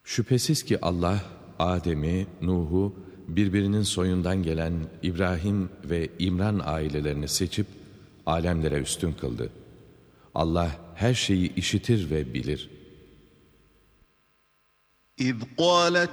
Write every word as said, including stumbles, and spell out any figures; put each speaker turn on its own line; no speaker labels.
Şüphesiz ki Allah, Adem'i, Nuh'u, birbirinin soyundan gelen İbrahim ve İmran ailelerini seçip, alemlere üstün kıldı. Allah her şeyi işitir ve bilir.
İz قالت